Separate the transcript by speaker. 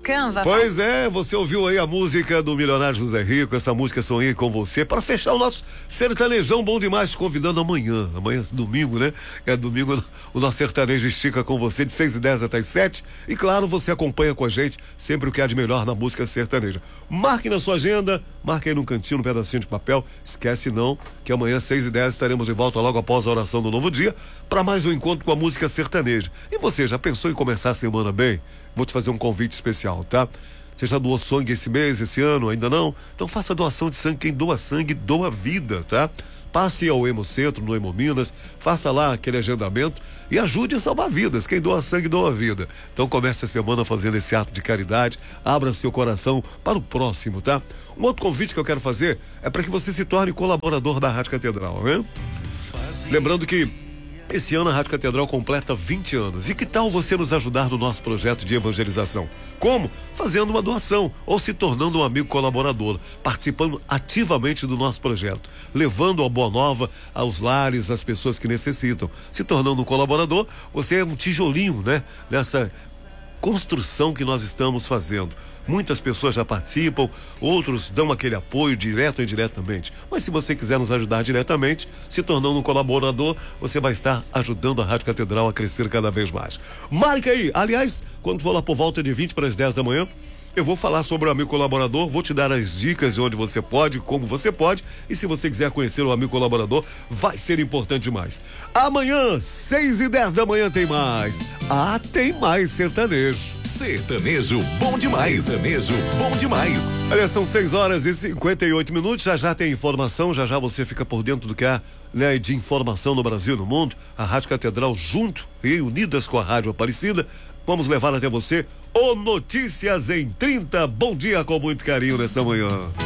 Speaker 1: Canva.
Speaker 2: Pois é, você ouviu aí a música do milionário José Rico, essa música Sonhei com Você, para fechar o nosso sertanejão bom demais, convidando amanhã, domingo, né? É domingo, o nosso sertanejo estica com você de 6h10 até as 7, e claro, você acompanha com a gente sempre o que há de melhor na música sertaneja. Marque na sua agenda, marque aí num cantinho, num pedacinho de papel, esquece não, que amanhã 6h10 estaremos de volta logo após a oração do novo dia, para mais um encontro com a música sertaneja. E você, já pensou em começar a semana bem? Vou te fazer um convite especial, tá? Você já doou sangue esse mês, esse ano? Ainda não? Então faça doação de sangue. Quem doa sangue, doa vida, tá? Passe ao Hemocentro, no Hemominas, faça lá aquele agendamento e ajude a salvar vidas. Quem doa sangue, doa vida. Então comece a semana fazendo esse ato de caridade, abra seu coração para o próximo, tá? Um outro convite que eu quero fazer é para que você se torne colaborador da Rádio Catedral, né? Lembrando que esse ano a Rádio Catedral completa 20 anos. E que tal você nos ajudar no nosso projeto de evangelização? Como? Fazendo uma doação ou se tornando um amigo colaborador, participando ativamente do nosso projeto, levando a boa nova aos lares, às pessoas que necessitam. Se tornando um colaborador, você é um tijolinho, né? Nessa construção que nós estamos fazendo. Muitas pessoas já participam, outros dão aquele apoio direto ou indiretamente. Mas se você quiser nos ajudar diretamente, se tornando um colaborador, você vai estar ajudando a Rádio Catedral a crescer cada vez mais. Marque aí, aliás, quando for lá por volta de 20 para as 10 da manhã, eu vou falar sobre o amigo colaborador, vou te dar as dicas de onde você pode, como você pode, e se você quiser conhecer o amigo colaborador, vai ser importante demais. Amanhã, 6h10 da manhã tem mais. Ah, tem mais sertanejo.
Speaker 3: Sertanejo bom demais. Sertanejo bom demais.
Speaker 2: Olha, são 6h58, já tem informação, já você fica por dentro do que há, né, de informação no Brasil e no mundo. A Rádio Catedral junto e unidas com a Rádio Aparecida, vamos levar até você o Notícias em 30. Bom dia com muito carinho nessa manhã.